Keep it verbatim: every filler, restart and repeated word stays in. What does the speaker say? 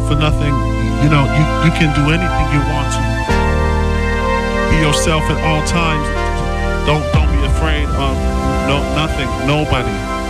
for nothing. You know, you, you can do anything you want to. Be yourself at all times. Don't don't be afraid of no nothing, nobody.